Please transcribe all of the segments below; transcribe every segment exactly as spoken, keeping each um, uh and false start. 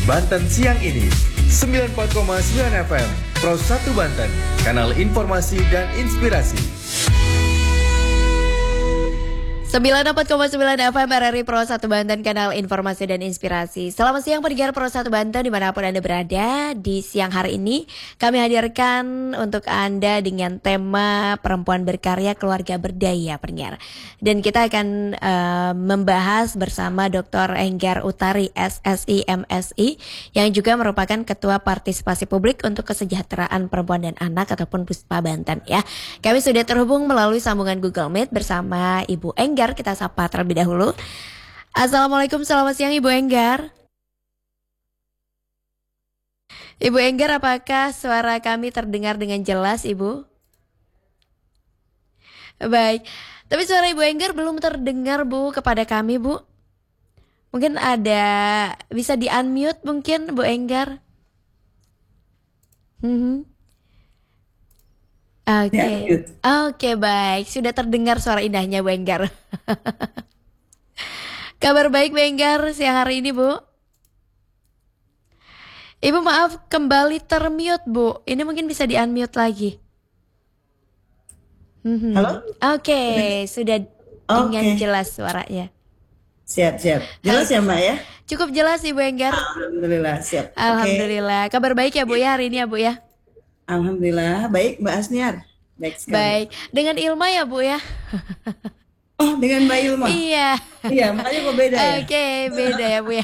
Banten siang ini. sembilan puluh empat koma sembilan F M Pro satu Banten, kanal informasi dan inspirasi. sembilan puluh empat koma sembilan F M R R I Pro satu Banten, kanal informasi dan inspirasi. Selamat siang pendengar Pro satu Banten dimanapun Anda berada. Di siang hari ini kami hadirkan untuk Anda dengan tema perempuan berkarya keluarga berdaya pendengar. Dan kita akan uh, membahas bersama Doktor Enggar Utari S S I M Si yang juga merupakan Ketua Partisipasi Publik untuk Kesejahteraan Perempuan dan Anak ataupun Puspa Banten ya. Kami sudah terhubung melalui sambungan Google Meet bersama Ibu Enggar. Kita sapa terlebih dahulu. Assalamualaikum, selamat siang Ibu Enggar. Ibu Enggar, apakah suara kami terdengar dengan jelas Ibu? Baik, tapi suara Ibu Enggar belum terdengar Bu kepada kami Bu. Mungkin ada, bisa di-unmute mungkin Bu Enggar. Hmm. Oke, okay. Oke okay, baik, sudah terdengar suara indahnya Bu Enggar. Kabar baik Bu Enggar siang hari ini Bu. Ibu maaf kembali termute Bu, ini mungkin bisa di unmute lagi. Hmm. Halo? Oke, okay, sudah dengan okay. jelas suaranya. Siap siap, jelas ya Mbak ya? Cukup jelas Ibu Enggar. Alhamdulillah siap. Alhamdulillah, okay. Kabar baik ya Bu ya hari ini ya Bu ya? Alhamdulillah, baik Mbak Asniar. Baik sekali. Baik, dengan Ilma ya Bu ya? Oh, dengan Mbak Ilma? Iya. Iya, makanya kok beda ya? Oke, okay, beda ya Bu ya.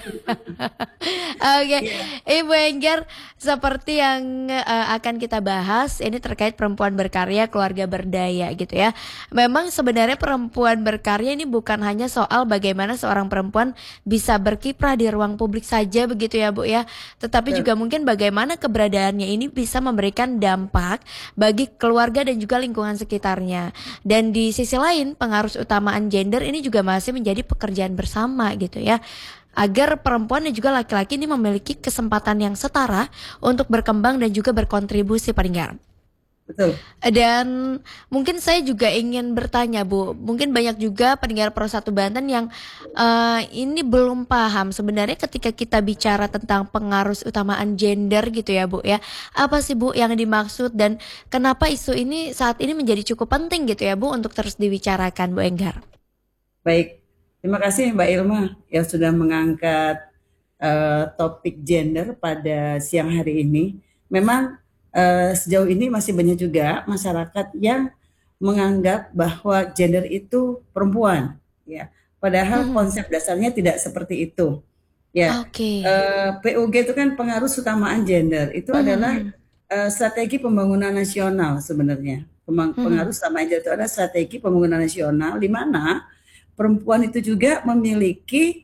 Oke, okay. yeah. Ibu Enggar, seperti yang uh, akan kita bahas, ini terkait perempuan berkarya, keluarga berdaya gitu ya. Memang sebenarnya perempuan berkarya ini bukan hanya soal bagaimana seorang perempuan bisa berkiprah di ruang publik saja begitu ya Bu ya. Tetapi yeah. juga mungkin bagaimana keberadaannya ini bisa memberikan dampak bagi keluarga dan juga lingkungan sekitarnya. Dan di sisi lain, pengaruh utamaan gender ini juga masih menjadi pekerjaan bersama gitu ya, agar perempuan dan juga laki-laki ini memiliki kesempatan yang setara untuk berkembang dan juga berkontribusi pendengar. Betul. Dan mungkin saya juga ingin bertanya Bu, mungkin banyak juga pendengar Pro satu Banten yang uh, ini belum paham sebenarnya ketika kita bicara tentang pengaruh utamaan gender gitu ya Bu ya. Apa sih Bu yang dimaksud dan kenapa isu ini saat ini menjadi cukup penting gitu ya Bu untuk terus dibicarakan Bu Enggar? Baik. Terima kasih Mbak Ilma yang sudah mengangkat uh, topik gender pada siang hari ini. Memang uh, sejauh ini masih banyak juga masyarakat yang menganggap bahwa gender itu perempuan, ya. Padahal hmm. konsep dasarnya tidak seperti itu. Ya, okay. uh, P U G itu kan pengaruh utamaan gender. Itu hmm. adalah uh, strategi pembangunan nasional sebenarnya. Pemang- hmm. Pengaruh utamaan gender itu adalah strategi pembangunan nasional di mana perempuan itu juga memiliki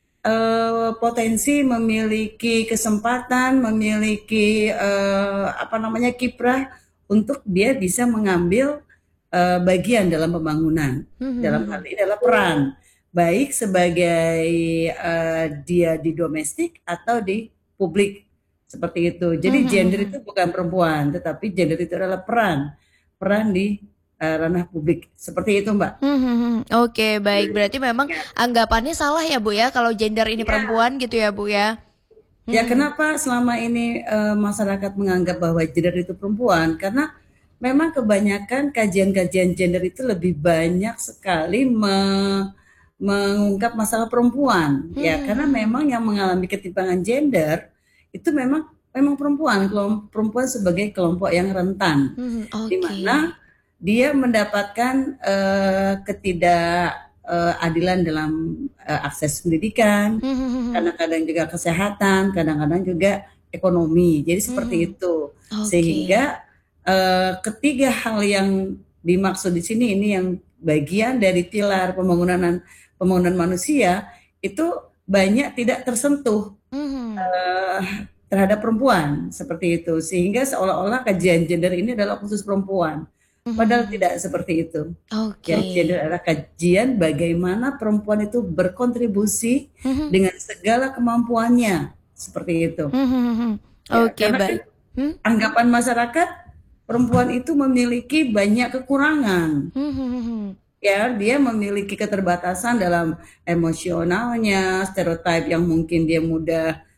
uh, potensi, memiliki kesempatan, memiliki uh, apa namanya kiprah untuk dia bisa mengambil uh, bagian dalam pembangunan. Mm-hmm. Dalam hal ini adalah peran, baik sebagai uh, dia di domestik atau di publik seperti itu. Jadi mm-hmm. gender itu bukan perempuan, tetapi gender itu adalah peran, peran di Uh, ranah publik seperti itu Mbak. Hmm, Oke okay, baik, berarti memang ya. Anggapannya salah ya Bu ya kalau gender ini ya. Perempuan gitu ya Bu ya. Hmm. Ya kenapa selama ini uh, masyarakat menganggap bahwa gender itu perempuan? Karena memang kebanyakan kajian-kajian gender itu lebih banyak sekali me- mengungkap masalah perempuan. Hmm. Ya karena memang yang mengalami ketimpangan gender itu memang memang perempuan, kelompok perempuan sebagai kelompok yang rentan. Hmm, okay. Di mana dia mendapatkan uh, ketidakadilan uh, dalam uh, akses pendidikan, mm-hmm. kadang-kadang juga kesehatan, kadang-kadang juga ekonomi. Jadi seperti mm-hmm. itu. Okay. Sehingga uh, ketiga hal yang dimaksud di sini ini yang bagian dari pilar pembangunan pembangunan manusia itu banyak tidak tersentuh mm-hmm. uh, terhadap perempuan seperti itu. Sehingga seolah-olah kajian gender ini adalah khusus perempuan. Padahal tidak seperti itu. Okay. Yang gender adalah kajian bagaimana perempuan itu berkontribusi mm-hmm. dengan segala kemampuannya seperti itu. Mm-hmm. Ya, Oke, okay, baik. Hmm? Anggapan masyarakat perempuan itu memiliki banyak kekurangan. Mm-hmm. Ya, dia memiliki keterbatasan dalam emosionalnya, stereotip yang mungkin dia mudah